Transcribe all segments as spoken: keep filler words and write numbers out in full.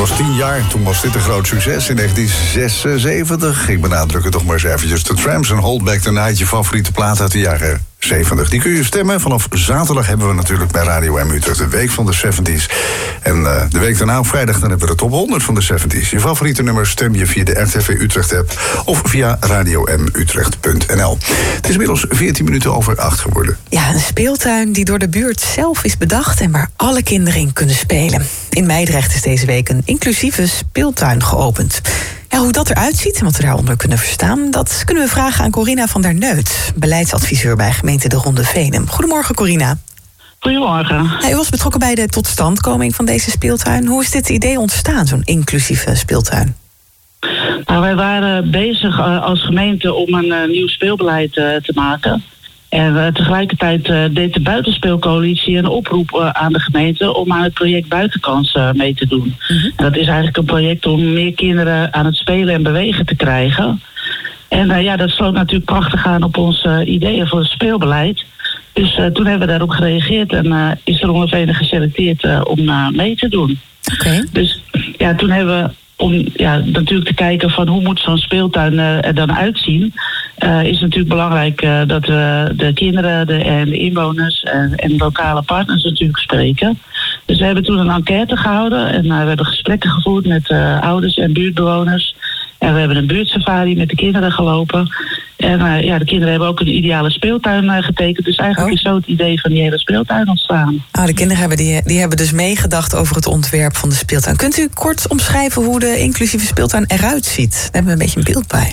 was tien jaar, toen was dit een groot succes in negentien zesenzeventig. Ik benadruk het toch maar eens eventjes. The Tramps en Hold Back the Night, je favoriete plaat uit de jaren zeventig. Die kun je stemmen. Vanaf zaterdag hebben we natuurlijk bij Radio M Utrecht de week van de zeventies. En uh, de week daarna op vrijdag dan hebben we de top honderd van de zeventies. Je favoriete nummer stem je via de R T V Utrecht app of via radio m utrecht punt n l. Het is inmiddels veertien minuten over acht geworden. Ja, een speeltuin die door de buurt zelf is bedacht en waar alle kinderen in kunnen spelen. In Meidrecht is deze week een inclusieve speeltuin geopend. Ja, hoe dat eruit ziet en wat we daaronder kunnen verstaan, dat kunnen we vragen aan Corina van der Neut, beleidsadviseur bij gemeente De Ronde Venen. Goedemorgen, Corina. Goedemorgen. Ja, u was betrokken bij de totstandkoming van deze speeltuin. Hoe is dit idee ontstaan, zo'n inclusieve speeltuin? Nou, wij waren bezig uh, als gemeente om een uh, nieuw speelbeleid uh, te maken. En uh, tegelijkertijd uh, deed de Buitenspeelcoalitie een oproep uh, aan de gemeente om aan het project Buitenkans uh, mee te doen. Mm-hmm. En dat is eigenlijk een project om meer kinderen aan het spelen en bewegen te krijgen. En uh, ja, dat sloot natuurlijk prachtig aan op onze uh, ideeën voor het speelbeleid. Dus uh, toen hebben we daarop gereageerd en uh, is de Ronde Venen geselecteerd uh, om uh, mee te doen. Okay. Dus ja, toen hebben we, om ja, natuurlijk te kijken van hoe moet zo'n speeltuin uh, er dan uitzien, uh, is het natuurlijk belangrijk uh, dat we de kinderen de, en de inwoners en, en lokale partners natuurlijk spreken. Dus we hebben toen een enquête gehouden en uh, we hebben gesprekken gevoerd met uh, ouders en buurtbewoners. En we hebben een buurtsafari met de kinderen gelopen. En uh, ja, de kinderen hebben ook een ideale speeltuin uh, getekend. Dus eigenlijk oh. is zo het idee van die hele speeltuin ontstaan. Oh, de kinderen hebben, die, die hebben dus meegedacht over het ontwerp van de speeltuin. Kunt u kort omschrijven hoe de inclusieve speeltuin eruit ziet? Daar hebben we een beetje een beeld bij.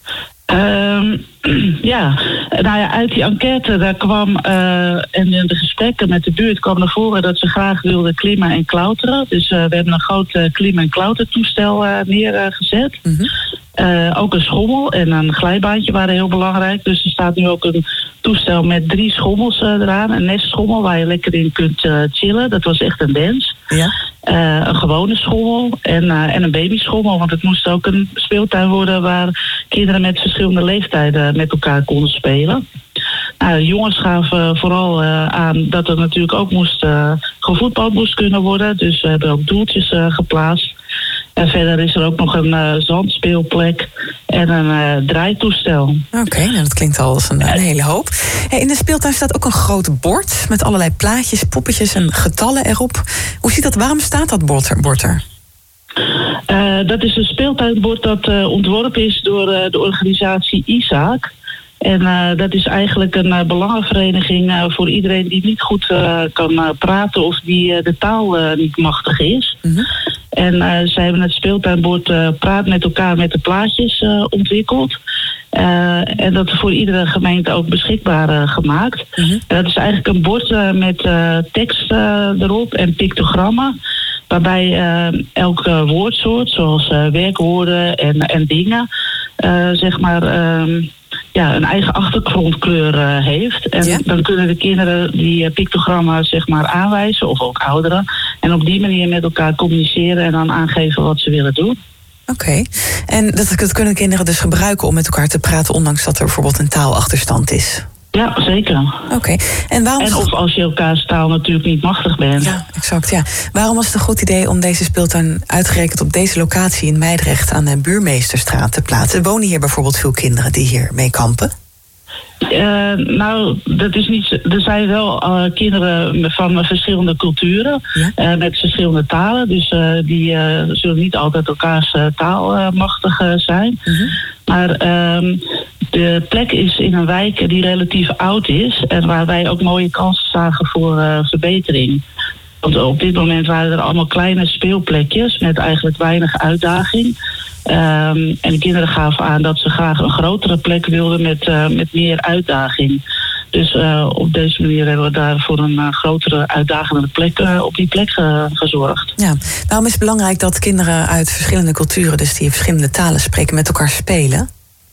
Um, ja, nou ja, uit die enquête daar kwam uh, en in de gesprekken met de buurt kwam naar voren dat ze graag wilden klimmen en klauteren. Dus uh, we hebben een groot uh, klim- en klautertoestel uh, neergezet. Uh, mm-hmm. uh, ook een schommel en een glijbaantje waren heel belangrijk. Dus er staat nu ook een toestel met drie schommels uh, eraan. Een nestschommel waar je lekker in kunt uh, chillen. Dat was echt een dance. Ja. Uh, een gewone schommel en, uh, en een babyschommel. Want het moest ook een speeltuin worden waar kinderen met verschillende leeftijden met elkaar konden spelen. Nou, de jongens gaven vooral uh, aan dat er natuurlijk ook moest uh, gevoetbald moest kunnen worden. Dus we hebben ook doeltjes uh, geplaatst. En verder is er ook nog een uh, zandspeelplek en een uh, draaitoestel. Oké, okay, nou dat klinkt al als een, een hele hoop. Hey, in de speeltuin staat ook een groot bord met allerlei plaatjes, poppetjes en getallen erop. Hoe ziet dat? Waarom staat dat bord er? Bord er? Uh, dat is een speeltuinbord dat uh, ontworpen is door uh, de organisatie Isaac. En uh, dat is eigenlijk een uh, belangenvereniging uh, voor iedereen die niet goed uh, kan uh, praten of die uh, de taal uh, niet machtig is. Mm-hmm. En uh, zij hebben het speeltuinbord uh, Praat met elkaar met de plaatjes uh, ontwikkeld. Uh, en dat voor iedere gemeente ook beschikbaar uh, gemaakt. Mm-hmm. En dat is eigenlijk een bord uh, met uh, tekst uh, erop en pictogrammen. Waarbij uh, elk uh, woordsoort, zoals uh, werkwoorden en, en dingen, uh, zeg maar, uh, ja, een eigen achtergrondkleur uh, heeft. En ja? Dan kunnen de kinderen die uh, pictogrammen zeg maar aanwijzen, of ook ouderen. En op die manier met elkaar communiceren en dan aangeven wat ze willen doen. Oké, okay. En dat, dat kunnen kinderen dus gebruiken om met elkaar te praten, ondanks dat er bijvoorbeeld een taalachterstand is? Ja, zeker. Oké. Okay. En, waarom... en of als je elkaars taal natuurlijk niet machtig bent. Ja, exact. Ja. Waarom was het een goed idee om deze speeltuin uitgerekend op deze locatie in Meidrecht aan de Buurmeesterstraat te plaatsen? Wonen hier bijvoorbeeld veel kinderen die hier mee kampen? Uh, nou, dat is niet. Er zijn wel uh, kinderen van verschillende culturen, ja? uh, met verschillende talen. Dus uh, die uh, zullen niet altijd elkaars uh, taal uh, machtig uh, zijn. Mm-hmm. Maar uh, de plek is in een wijk die relatief oud is en waar wij ook mooie kansen zagen voor uh, verbetering. Want op dit moment waren er allemaal kleine speelplekjes met eigenlijk weinig uitdaging. Um, en de kinderen gaven aan dat ze graag een grotere plek wilden met, uh, met meer uitdaging. Dus uh, op deze manier hebben we daar voor een uh, grotere uitdagende plek uh, op die plek uh, gezorgd. Ja, waarom is het belangrijk dat kinderen uit verschillende culturen, dus die verschillende talen spreken, met elkaar spelen?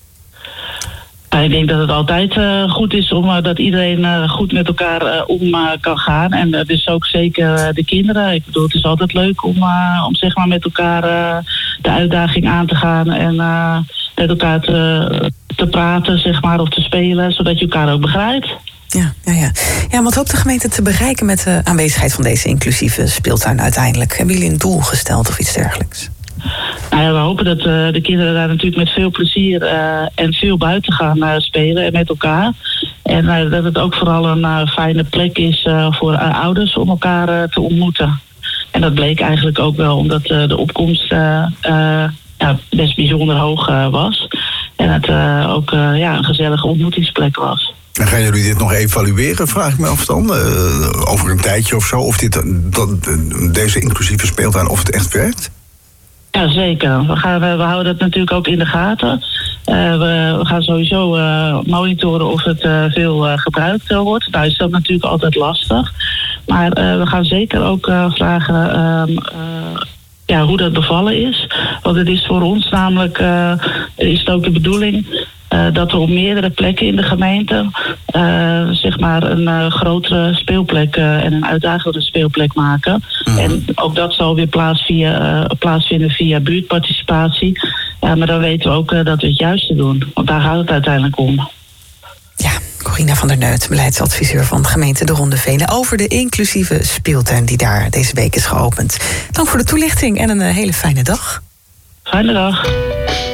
Ik denk dat het altijd uh, goed is om uh, dat iedereen uh, goed met elkaar uh, om uh, kan gaan. En dat uh, is ook zeker uh, de kinderen. Ik bedoel, het is altijd leuk om, uh, om zeg maar met elkaar uh, de uitdaging aan te gaan en uh, met elkaar te, te praten, zeg maar, of te spelen, zodat je elkaar ook begrijpt. Ja, ja, ja. ja, wat hoopt de gemeente te bereiken met de aanwezigheid van deze inclusieve speeltuin uiteindelijk? Hebben jullie een doel gesteld of iets dergelijks? Nou ja, we hopen dat uh, de kinderen daar natuurlijk met veel plezier uh, en veel buiten gaan uh, spelen en met elkaar. En uh, dat het ook vooral een uh, fijne plek is uh, voor uh, ouders om elkaar uh, te ontmoeten. En dat bleek eigenlijk ook wel omdat uh, de opkomst uh, uh, ja, best bijzonder hoog uh, was. En het uh, ook uh, ja, een gezellige ontmoetingsplek was. En gaan jullie dit nog evalueren, vraag ik me af dan? Uh, over een tijdje of zo, of dit, dat, deze inclusieve speeltuin, of het echt werkt? Ja, zeker. We, gaan, we houden dat natuurlijk ook in de gaten. Uh, we, we gaan sowieso uh, monitoren of het uh, veel uh, gebruikt uh, wordt. Nou is dat natuurlijk altijd lastig. Maar uh, we gaan zeker ook uh, vragen uh, uh, ja, hoe dat bevallen is. Want het is voor ons namelijk, uh, is het ook de bedoeling Uh, dat we op meerdere plekken in de gemeente uh, zeg maar een uh, grotere speelplek uh, en een uitdagende speelplek maken. Mm. En ook dat zal weer plaats via, uh, plaatsvinden via buurtparticipatie. Uh, maar dan weten we ook uh, dat we het juiste doen. Want daar gaat het uiteindelijk om. Ja, Corina van der Neut, beleidsadviseur van de gemeente De Ronde Venen, over de inclusieve speeltuin die daar deze week is geopend. Dank voor de toelichting en een uh, hele fijne dag. Fijne dag.